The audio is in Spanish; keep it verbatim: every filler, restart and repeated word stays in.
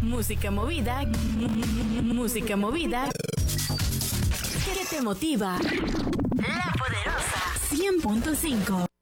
Música movida, música movida que te motiva. La Poderosa cien punto cinco.